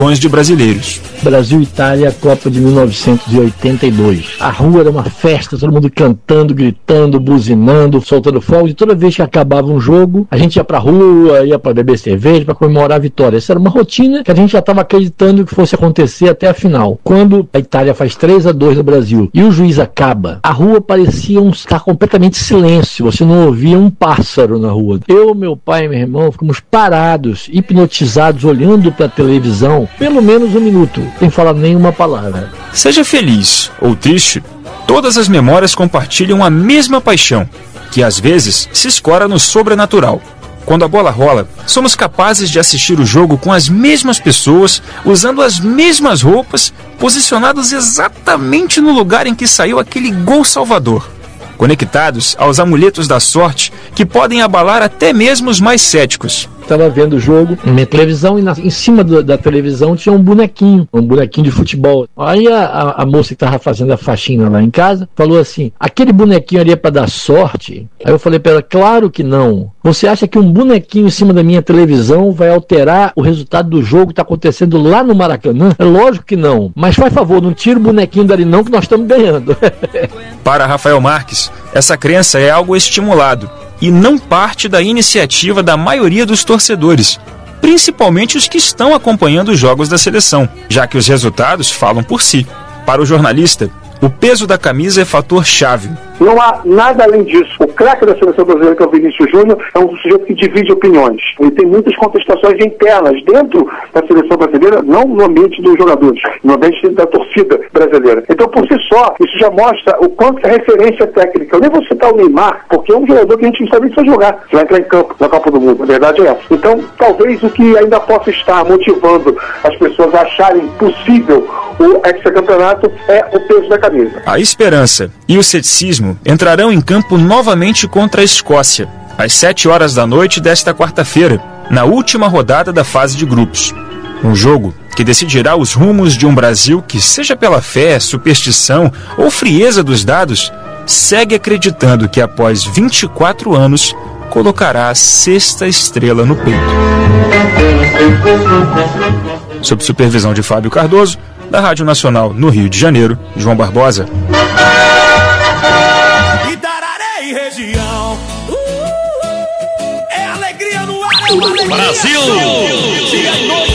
de brasileiros. Brasil e Itália, Copa de 1982. A rua era uma festa, todo mundo cantando, gritando, buzinando, soltando fogo. E toda vez que acabava um jogo, a gente ia pra rua, ia pra beber cerveja, pra comemorar a vitória. Essa era uma rotina que a gente já estava acreditando que fosse acontecer até a final. Quando a Itália faz 3-2 no Brasil e o juiz acaba, a rua parecia estar completamente silêncio. Você não ouvia um pássaro na rua. Eu, meu pai e meu irmão ficamos parados, hipnotizados, olhando pra televisão, pelo menos 1 minuto, sem falar nenhuma palavra. Seja feliz ou triste, todas as memórias compartilham a mesma paixão, que às vezes se escora no sobrenatural. Quando a bola rola, somos capazes de assistir o jogo com as mesmas pessoas, usando as mesmas roupas, posicionados exatamente no lugar em que saiu aquele gol salvador. Conectados aos amuletos da sorte que podem abalar até mesmo os mais céticos. Estava vendo o jogo na minha televisão e em cima da televisão tinha um bonequinho de futebol. Aí a moça que estava fazendo a faxina lá em casa falou assim: aquele bonequinho ali é para dar sorte? Aí eu falei para ela: claro que não. Você acha que um bonequinho em cima da minha televisão vai alterar o resultado do jogo que está acontecendo lá no Maracanã? É lógico que não. Mas faz favor, não tira o bonequinho dali não, que nós estamos ganhando. Para Rafael Marques, essa crença é algo estimulado e não parte da iniciativa da maioria dos torcedores, principalmente os que estão acompanhando os jogos da seleção, já que os resultados falam por si. Para o jornalista, o peso da camisa é fator chave. Não há nada além disso. O craque da seleção brasileira, que é o Vinícius Júnior, é um sujeito que divide opiniões. Ele tem muitas contestações internas dentro da seleção brasileira, não no ambiente dos jogadores, no ambiente da torcida brasileira. Então, por si só, isso já mostra o quanto é referência técnica. Eu nem vou citar o Neymar, porque é um jogador que a gente não sabe se vai jogar, se vai entrar em campo na Copa do Mundo. A verdade é essa. Então, talvez o que ainda possa estar motivando as pessoas a acharem possível o hexacampeonato é o peso da camisa. A esperança e o ceticismo entrarão em campo novamente contra a Escócia, às 7h desta quarta-feira, na última rodada da fase de grupos. Um jogo que decidirá os rumos de um Brasil que, seja pela fé, superstição ou frieza dos dados, segue acreditando que após 24 anos colocará a 6ª estrela no peito. Sob supervisão de Fábio Cardoso, da Rádio Nacional no Rio de Janeiro, João Barbosa. Itararé e região. É alegria no ar. Brasil!